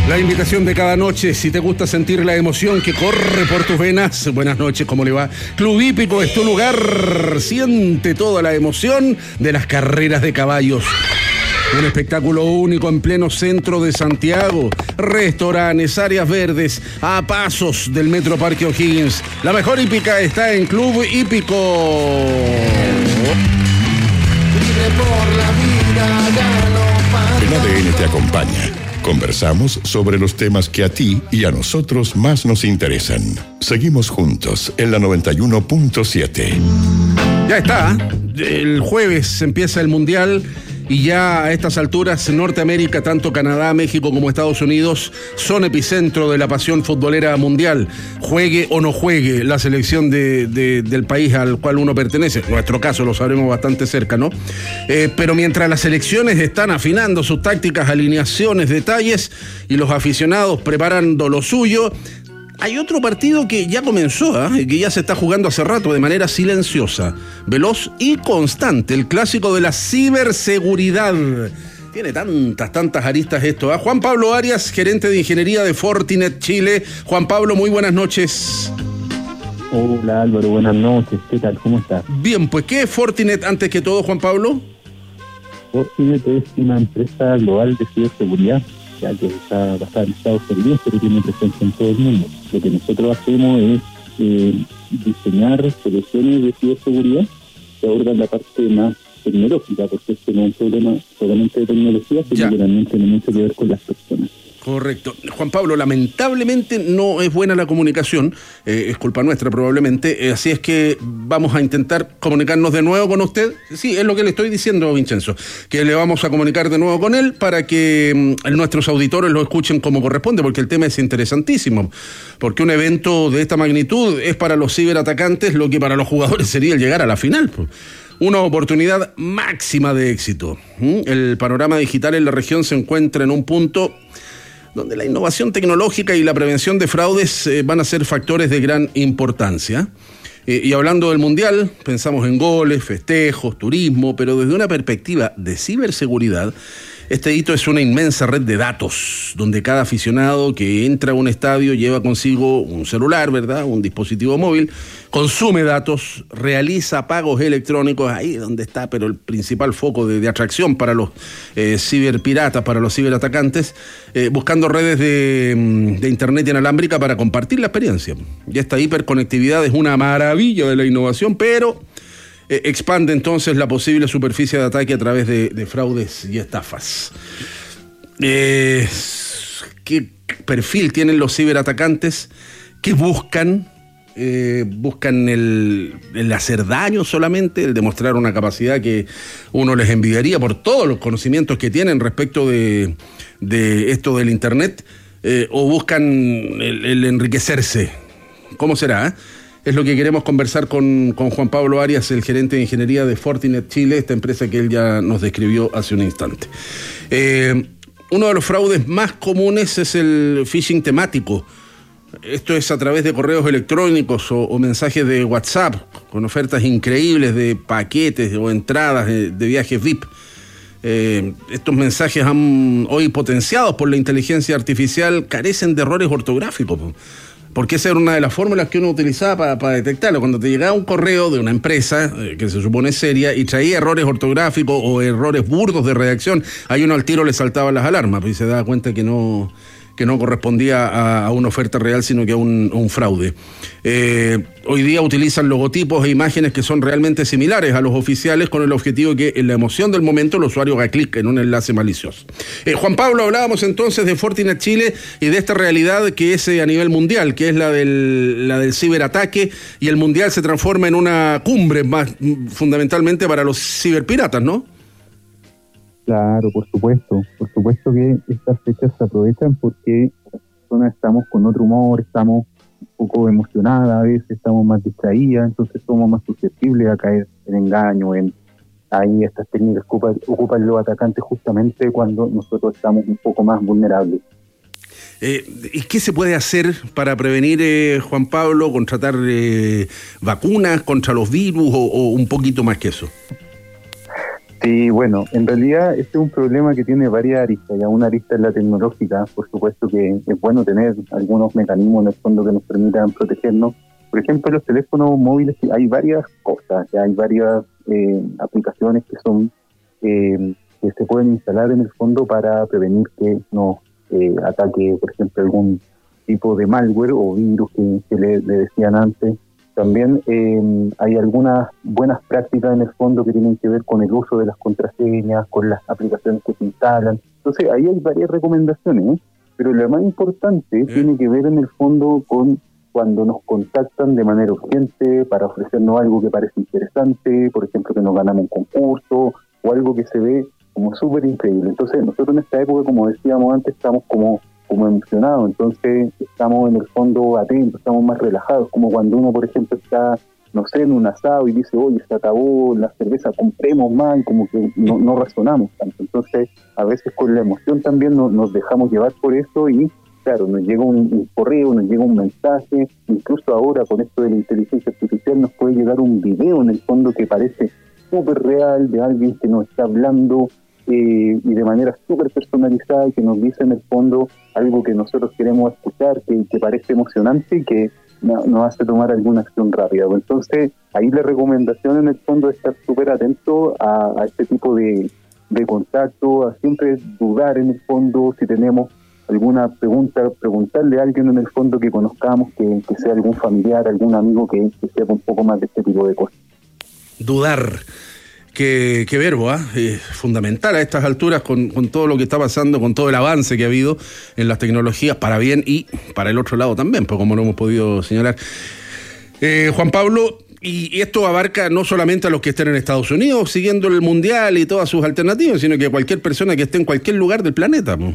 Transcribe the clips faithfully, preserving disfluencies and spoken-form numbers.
La invitación de cada noche, si te gusta sentir la emoción que corre por tus venas, buenas noches, ¿cómo le va? Club Hípico es tu lugar, siente toda la emoción de las carreras de caballos. Un espectáculo único en pleno centro de Santiago. Restaurantes, áreas verdes, a pasos del Metro Parque O'Higgins. La mejor hípica está en Club Hípico. Libre por la vida, galopando. El A D N te acompaña. Conversamos sobre los temas que a ti y a nosotros más nos interesan. Seguimos juntos en la noventa y uno punto siete. Ya está. El jueves empieza el Mundial. Y ya a estas alturas, Norteamérica, tanto Canadá, México como Estados Unidos, son epicentro de la pasión futbolera mundial. Juegue o no juegue la selección de, de, del país al cual uno pertenece. En nuestro caso lo sabremos bastante cerca, ¿no? Eh, pero mientras las selecciones están afinando sus tácticas, alineaciones, detalles, y los aficionados preparando lo suyo, hay otro partido que ya comenzó, ¿eh? que ya se está jugando hace rato de manera silenciosa, veloz y constante. El clásico de la ciberseguridad. Tiene tantas, tantas aristas esto. ¿eh? Juan Pablo Arias, gerente de ingeniería de Fortinet Chile. Juan Pablo, muy buenas noches. Hola Álvaro, buenas noches. ¿Qué tal? ¿Cómo estás? Bien, pues ¿qué es Fortinet antes que todo, Juan Pablo? Fortinet es una empresa global de ciberseguridad, ya que está basada en Estados Unidos, pero tiene presencia en todo el mundo. Lo que nosotros hacemos es eh, diseñar soluciones de ciberseguridad que abordan la parte más tecnológica, porque este no es un problema solamente de tecnología, sino que también tiene mucho que ver con las personas. Correcto. Juan Pablo, lamentablemente no es buena la comunicación, eh, es culpa nuestra probablemente, eh, así es que vamos a intentar comunicarnos de nuevo con usted. Sí, es lo que le estoy diciendo, Vincenzo, que le vamos a comunicar de nuevo con él para que mm, nuestros auditores lo escuchen como corresponde, porque el tema es interesantísimo, porque un evento de esta magnitud es para los ciberatacantes lo que para los jugadores sería el llegar a la final, pues. Una oportunidad máxima de éxito. ¿Mm? El panorama digital en la región se encuentra en un punto donde la innovación tecnológica y la prevención de fraudes eh, van a ser factores de gran importancia. Eh, y hablando del Mundial, pensamos en goles, festejos, turismo, pero desde una perspectiva de ciberseguridad, este hito es una inmensa red de datos, donde cada aficionado que entra a un estadio lleva consigo un celular, ¿verdad?, un dispositivo móvil, consume datos, realiza pagos electrónicos, ahí donde está, pero el principal foco de, de atracción para los eh, ciberpiratas, para los ciberatacantes, eh, buscando redes de, de internet inalámbrica para compartir la experiencia. Y esta hiperconectividad es una maravilla de la innovación, pero Eh, expande entonces la posible superficie de ataque a través de, de fraudes y estafas. Eh, ¿Qué perfil tienen los ciberatacantes? ¿Qué buscan? Eh, ¿Buscan el, el hacer daño solamente? ¿El demostrar una capacidad que uno les envidiaría por todos los conocimientos que tienen respecto de, de esto del Internet? Eh, ¿O buscan el, el enriquecerse? ¿Cómo será, eh? Es lo que queremos conversar con, con Juan Pablo Arias, el gerente de ingeniería de Fortinet Chile, esta empresa que él ya nos describió hace un instante. Eh, uno de los fraudes más comunes es el phishing temático. Esto es a través de correos electrónicos o, o mensajes de WhatsApp, con ofertas increíbles de paquetes o entradas de, de viajes V I P. Eh, estos mensajes han, hoy potenciados por la inteligencia artificial, carecen de errores ortográficos, porque esa era una de las fórmulas que uno utilizaba para, para detectarlo. Cuando te llegaba un correo de una empresa eh, que se supone seria y traía errores ortográficos o errores burdos de redacción, ahí uno al tiro le saltaban las alarmas y se daba cuenta que no, que no correspondía a, a una oferta real, sino que a un, a un fraude. Eh, hoy día utilizan logotipos e imágenes que son realmente similares a los oficiales, con el objetivo de que en la emoción del momento el usuario haga clic en un enlace malicioso. Eh, Juan Pablo, hablábamos entonces de Fortinet Chile y de esta realidad que es eh, a nivel mundial, que es la del, la del ciberataque, y el mundial se transforma en una cumbre más fundamentalmente para los ciberpiratas, ¿no? Claro, por supuesto. Por supuesto que estas fechas se aprovechan porque las personas estamos con otro humor, estamos un poco emocionadas, a veces estamos más distraídas, entonces somos más susceptibles a caer en engaño, en ahí estas técnicas ocupan, ocupan los atacantes justamente cuando nosotros estamos un poco más vulnerables. Eh, ¿Y qué se puede hacer para prevenir, eh, Juan Pablo, contratar eh, vacunas contra los virus o, o un poquito más que eso? Sí, bueno, en realidad este es un problema que tiene varias aristas. Ya una arista es la tecnológica, por supuesto que es bueno tener algunos mecanismos en el fondo que nos permitan protegernos. Por ejemplo, los teléfonos móviles hay varias cosas, ya hay varias eh, aplicaciones que son eh, que se pueden instalar en el fondo para prevenir que nos eh, ataque, por ejemplo, algún tipo de malware o virus que, que le, le decían antes. También eh, hay algunas buenas prácticas en el fondo que tienen que ver con el uso de las contraseñas, con las aplicaciones que se instalan. Entonces, ahí hay varias recomendaciones, ¿eh? Pero la más importante ¿Eh? tiene que ver en el fondo con cuando nos contactan de manera urgente para ofrecernos algo que parece interesante, por ejemplo, que nos ganamos un concurso o algo que se ve como súper increíble. Entonces, nosotros en esta época, como decíamos antes, estamos como como emocionados, entonces estamos en el fondo atentos, estamos más relajados, como cuando uno, por ejemplo, está, no sé, en un asado y dice, oye, se acabó la cerveza, compremos más, y como que no, no razonamos tanto. Entonces, a veces con la emoción también nos, nos dejamos llevar por eso y, claro, nos llega un, un correo, nos llega un mensaje, incluso ahora con esto de la inteligencia artificial nos puede llegar un video en el fondo que parece súper real de alguien que nos está hablando Eh, y de manera súper personalizada y que nos dice en el fondo algo que nosotros queremos escuchar, que, que parece emocionante y que no, nos hace tomar alguna acción rápida. Entonces, ahí la recomendación en el fondo es estar súper atento a, a este tipo de, de contacto, a siempre dudar en el fondo si tenemos alguna pregunta, preguntarle a alguien en el fondo que conozcamos, que, que sea algún familiar, algún amigo que, que sepa un poco más de este tipo de cosas. Dudar. Qué, qué verbo, ¿eh? Eh, fundamental a estas alturas con, con todo lo que está pasando, con todo el avance que ha habido en las tecnologías, para bien y para el otro lado también, pues como lo hemos podido señalar. Eh, Juan Pablo, y, y esto abarca no solamente a los que estén en Estados Unidos siguiendo el Mundial y todas sus alternativas, sino que a cualquier persona que esté en cualquier lugar del planeta, ¿no?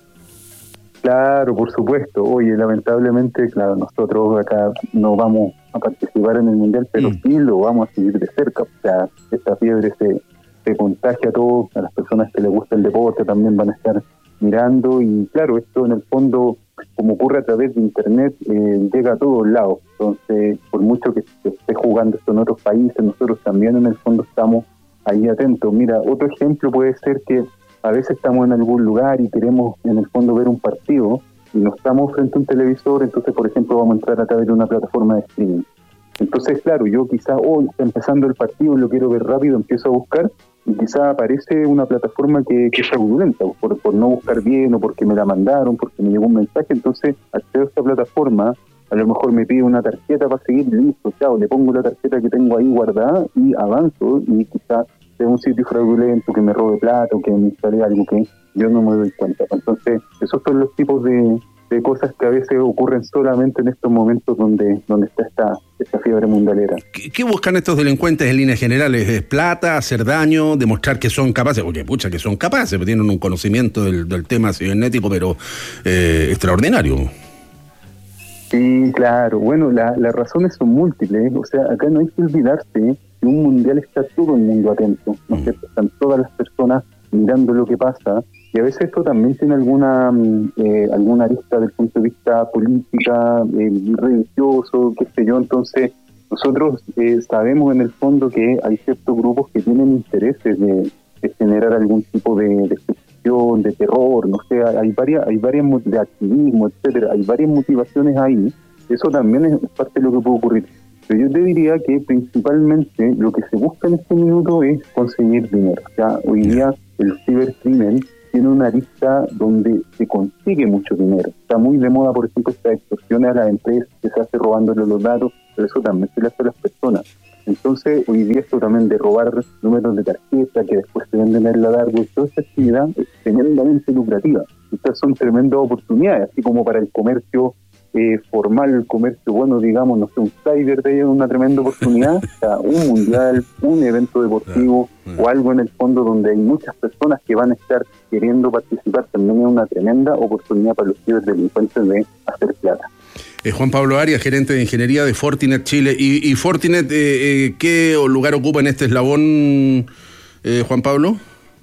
Claro, por supuesto. Oye, lamentablemente, claro, nosotros acá no vamos a participar en el Mundial, pero mm. sí lo vamos a seguir de cerca. O sea, esta fiebre se, se contagia a todos, a las personas que les gusta el deporte también van a estar mirando y claro, esto en el fondo, como ocurre a través de Internet, eh, llega a todos lados. Entonces, por mucho que se esté jugando esto en otros países, nosotros también en el fondo estamos ahí atentos. Mira, otro ejemplo puede ser que a veces estamos en algún lugar y queremos en el fondo ver un partido y no estamos frente a un televisor, entonces por ejemplo vamos a entrar a través de una plataforma de streaming. Entonces claro, yo quizá hoy está empezando el partido y lo quiero ver rápido, empiezo a buscar y quizá aparece una plataforma que, que es fraudulenta, por, por no buscar bien o porque me la mandaron, porque me llegó un mensaje, entonces accedo a esta plataforma, a lo mejor me pide una tarjeta para seguir, listo, chao, le pongo la tarjeta que tengo ahí guardada y avanzo y quizá de un sitio fraudulento que me robe plata o que me instale algo que yo no me doy cuenta. Entonces, esos son los tipos de, de cosas que a veces ocurren solamente en estos momentos donde donde está esta, esta fiebre mundialera. ¿Qué, ¿Qué buscan estos delincuentes en líneas generales? ¿Es plata, hacer daño, demostrar que son capaces? Oye, pucha, que son capaces, porque tienen un conocimiento del, del tema cibernético, pero eh, extraordinario. Sí, claro. Bueno, la, las razones son múltiples. O sea, acá no hay que olvidarse que un mundial está todo el mundo atento, ¿no es cierto? Están todas las personas mirando lo que pasa y a veces esto también tiene alguna eh, alguna arista desde el punto de vista política, eh, religioso, qué sé yo. Entonces nosotros eh, sabemos en el fondo que hay ciertos grupos que tienen intereses de, de generar algún tipo de, de ficción, de terror, no sé, hay varias, hay varias de activismo, etcétera, hay varias motivaciones ahí. Eso también es parte de lo que puede ocurrir. Pero yo te diría que principalmente lo que se busca en este minuto es conseguir dinero. O sea, hoy día el cibercrimen tiene una arista donde se consigue mucho dinero. Está muy de moda, por ejemplo, esta extorsión a las empresas que se hace robándole los datos, pero eso también se le hace a las personas. Entonces, hoy día esto también de robar números de tarjeta que después se venden en la larga, toda esta actividad es tremendamente lucrativa. Estas son tremendas oportunidades, así como para el comercio Eh, formal, el comercio, bueno, digamos, no sé, un cyber de una tremenda oportunidad, o sea, un mundial, un evento deportivo o algo en el fondo donde hay muchas personas que van a estar queriendo participar, también es una tremenda oportunidad para los ciberdelincuentes de hacer plata. Eh, Juan Pablo Arias, gerente de ingeniería de Fortinet Chile. ¿Y, y Fortinet eh, eh, qué lugar ocupa en este eslabón, eh, Juan Pablo?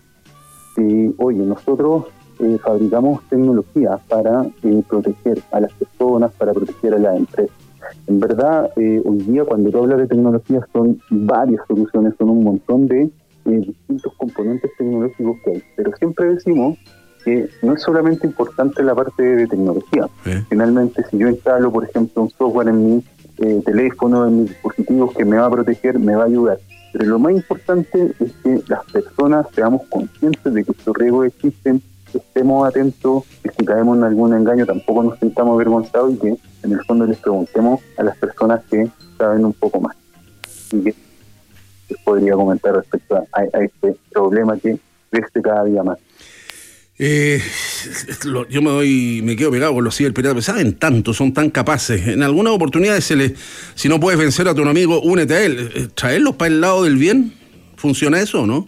Sí, oye, nosotros Eh, fabricamos tecnología para eh, proteger a las personas, para proteger a las empresas. En verdad, eh, hoy día cuando tú hablas de tecnología son varias soluciones, son un montón de eh, distintos componentes tecnológicos que hay. Pero siempre decimos que no es solamente importante la parte de tecnología. Sí. Finalmente, si yo instalo, por ejemplo, un software en mi eh, teléfono, en mis dispositivos que me va a proteger, me va a ayudar. Pero lo más importante es que las personas seamos conscientes de que estos riesgos existen, que estemos atentos, que si caemos en algún engaño tampoco nos sintamos avergonzados y que en el fondo les preguntemos a las personas que saben un poco más. Y que les podría comentar respecto a, a este problema que crece cada día más. Eh, lo, yo me doy, me quedo pegado con los ciberpiratas, saben tanto, son tan capaces. En algunas oportunidades se les, si no puedes vencer a tu amigo, únete a él. Traerlos para el lado del bien, ¿funciona eso o no?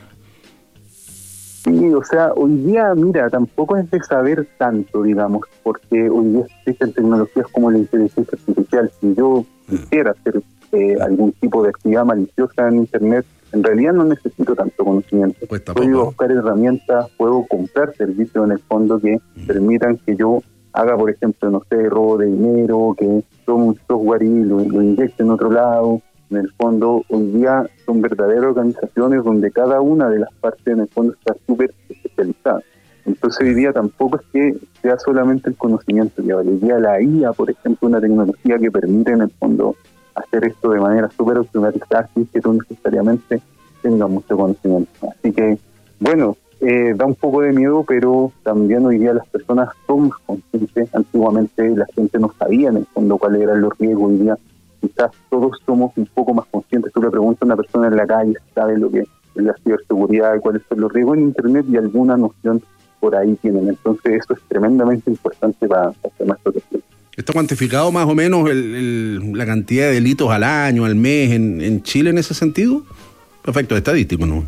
Sí, o sea, hoy día, mira, tampoco es de saber tanto, digamos, porque hoy día existen tecnologías como la inteligencia artificial. Si yo quisiera hacer eh, algún tipo de actividad maliciosa en Internet, en realidad no necesito tanto conocimiento. Cuesta puedo poco. buscar herramientas, puedo comprar servicios en el fondo que mm. permitan que yo haga, por ejemplo, no sé, robo de dinero, que tome un software y lo, lo inyecte en otro lado. En el fondo, hoy día son verdaderas organizaciones donde cada una de las partes en el fondo está súper especializada. Entonces hoy día tampoco es que sea solamente el conocimiento, ya hoy día la I A, por ejemplo, una tecnología que permite en el fondo hacer esto de manera súper automatizada sin que tú necesariamente tengas mucho conocimiento. Así que, bueno, eh, da un poco de miedo, pero también hoy día las personas son más conscientes. Antiguamente la gente no sabía en el fondo cuáles eran los riesgos. Hoy día quizás todos somos un poco más conscientes. Tú le preguntas a una persona en la calle, sabe lo que es la ciberseguridad, cuáles son los riesgos en Internet y alguna noción por ahí tienen. Entonces eso es tremendamente importante para hacer más protección. ¿Está cuantificado más o menos el, el, la cantidad de delitos al año, al mes en, en Chile en ese sentido? Perfecto, estadístico, ¿no?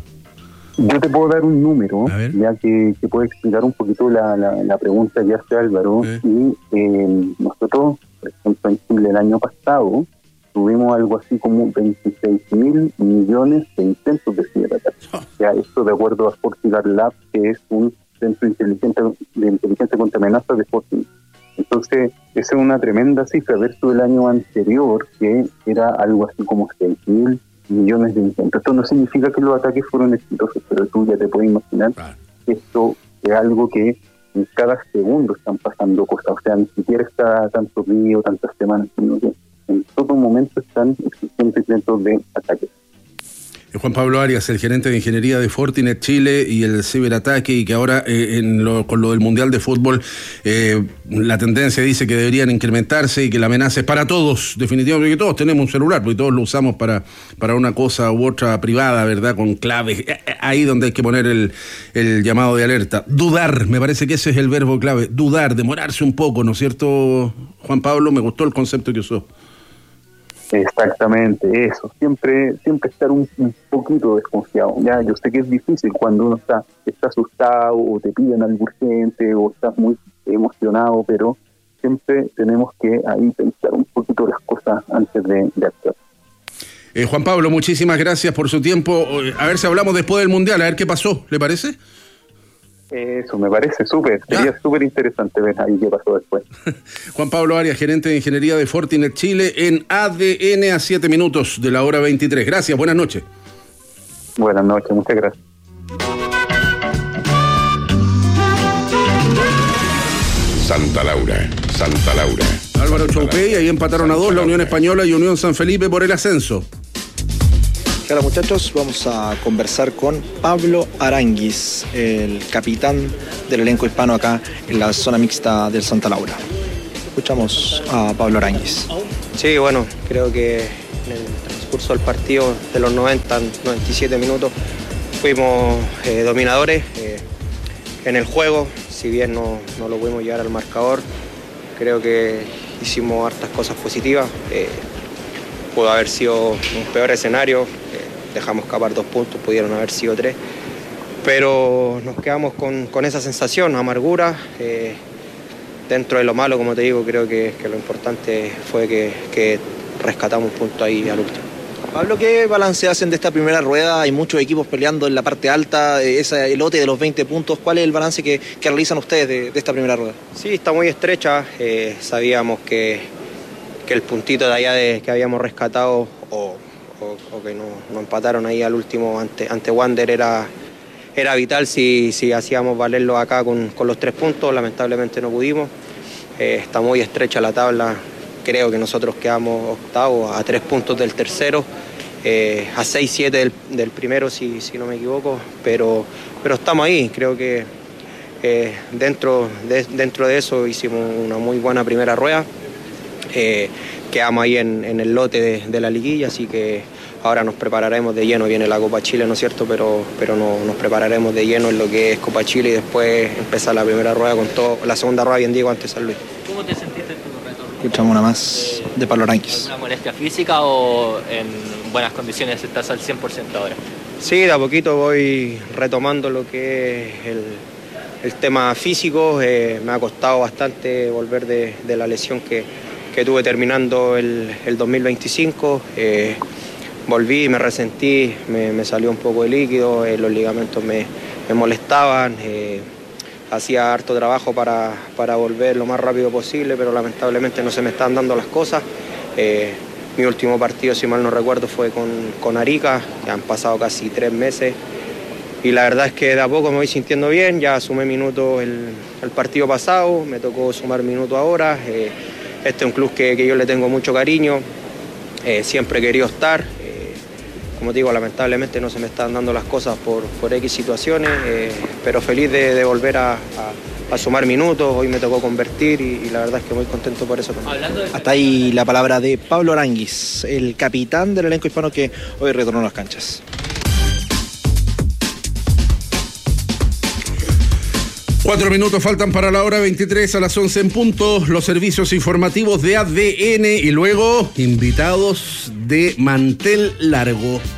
Yo te puedo dar un número, ya que, que puede explicar un poquito la, la, la pregunta que hace Álvaro. ¿Eh? Y eh, nosotros, por ejemplo, en Chile el año pasado tuvimos algo así como veintiséis mil millones de intentos de ciberataques. Oh. Ya esto de acuerdo a Fortigar Lab, que es un centro inteligente de inteligencia contra amenazas de Fortigar. Entonces, esa es una tremenda cifra versus el año anterior, que era algo así como seis mil millones de intentos. Esto no significa que los ataques fueron exitosos, pero tú ya te puedes imaginar que ah. esto es algo que en cada segundo están pasando cosas. O sea, ni siquiera está tantos días, tantas semanas, sino que en todo momento están existiendo intentos de ataques. Juan Pablo Arias, el gerente de ingeniería de Fortinet Chile y el ciberataque, y que ahora eh, en lo, con lo del Mundial de Fútbol eh, la tendencia dice que deberían incrementarse y que la amenaza es para todos, definitivamente, porque todos tenemos un celular, porque todos lo usamos para, para una cosa u otra privada, ¿verdad? Con claves, ahí donde hay que poner el, el llamado de alerta. Dudar, me parece que ese es el verbo clave, dudar, demorarse un poco, ¿no es cierto, Juan Pablo? Me gustó el concepto que usó. Exactamente, eso, siempre siempre estar un, un poquito desconfiado. Ya, yo sé que es difícil cuando uno está, está asustado o te piden algo urgente o estás muy emocionado, pero siempre tenemos que ahí pensar un poquito las cosas antes de, de actuar. Eh, Juan Pablo, muchísimas gracias por su tiempo. A ver si hablamos después del Mundial, a ver qué pasó, ¿le parece? Eso me parece súper, sería súper interesante ver ahí qué pasó después. Juan Pablo Arias, gerente de ingeniería de Fortinet Chile, en A D N a siete minutos de la hora veintitrés. Gracias, buenas noches. Buenas noches, muchas gracias. Santa Laura, Santa Laura. Álvaro Choupey, ahí empataron a dos la Unión Española y Unión San Felipe por el ascenso. Hola muchachos, vamos a conversar con Pablo Aranguis, el capitán del elenco hispano acá en la zona mixta del Santa Laura. Escuchamos a Pablo Aranguis. Sí, bueno, creo que en el transcurso del partido de los noventa, noventa y siete minutos fuimos eh, dominadores eh, en el juego, si bien no, no lo pudimos llevar al marcador, creo que hicimos hartas cosas positivas. Eh, pudo haber sido un peor escenario, eh, dejamos escapar dos puntos, pudieron haber sido tres, pero nos quedamos con, con esa sensación, amargura. Eh, dentro de lo malo, como te digo, creo que, que lo importante fue que, que rescatamos un punto ahí al último. Pablo, ¿qué balance hacen de esta primera rueda? Hay muchos equipos peleando en la parte alta, ese lote de los veinte puntos. ¿Cuál es el balance que, que realizan ustedes de, de esta primera rueda? Sí, está muy estrecha. Eh, sabíamos que, que el puntito de allá de, que habíamos rescatado o, o, o que nos no empataron ahí al último ante, ante Wander era, era vital si, si hacíamos valerlo acá con, con los tres puntos. Lamentablemente no pudimos. Eh, está muy estrecha la tabla. Creo que nosotros quedamos octavos a tres puntos del tercero, eh, a seis siete del, del primero, si, si no me equivoco, pero, pero estamos ahí. Creo que eh, dentro, de, dentro de eso hicimos una muy buena primera rueda. Eh, quedamos ahí en, en el lote de, de la liguilla, así que ahora nos prepararemos de lleno. Viene la Copa Chile, ¿no es cierto? Pero, pero no, nos prepararemos de lleno en lo que es Copa Chile y después empezar la primera rueda con todo, la segunda rueda, bien digo, ante San Luis. ¿Cómo te sentiste en tu retorno? Escuchamos una más de Pablo Aránguiz. ¿Una molestia física o en buenas condiciones estás al cien por ciento ahora? Sí, de a poquito voy retomando lo que es el, el tema físico. Eh, me ha costado bastante volver de, de la lesión que, que tuve terminando el, el dos mil veinticinco. Eh, volví, me resentí, me, me salió un poco de líquido, eh, los ligamentos me, me molestaban. Eh, hacía harto trabajo para, para volver lo más rápido posible, pero lamentablemente no se me están dando las cosas. Eh, mi último partido, si mal no recuerdo, fue con, con Arica, que han pasado casi tres meses. Y la verdad es que de a poco me voy sintiendo bien. Ya sumé minutos el, el partido pasado, me tocó sumar minutos ahora. Eh, este es un club que, que yo le tengo mucho cariño, eh, siempre he querido estar. Eh, como digo, lamentablemente no se me están dando las cosas por, por X situaciones, eh, pero feliz de, de volver a, a, a sumar minutos. Hoy me tocó convertir y, y la verdad es que muy contento por eso también. Hablando de... Hasta ahí la palabra de Pablo Aránguiz, el capitán del elenco hispano que hoy retornó a las canchas. Cuatro minutos faltan para la hora veintitrés, a las once en punto, los servicios informativos de A D N y luego invitados de mantel largo.